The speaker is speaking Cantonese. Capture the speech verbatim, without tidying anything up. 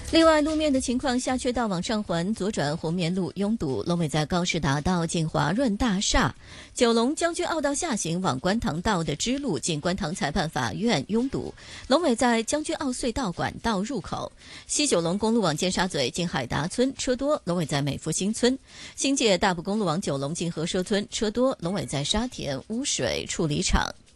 另外，路面的情况，下缺道往上环左转红棉路拥堵，龙尾在高士达道近华润大厦；九龙将军澳道下行往观塘道的支路近观塘裁判法院拥堵，龙尾在将军澳隧道管道入口；西九龙公路往尖沙咀近海达村车多，龙尾在美孚新村；新界大埔公路往九龙近和社村车多，龙尾在沙田污水处理厂。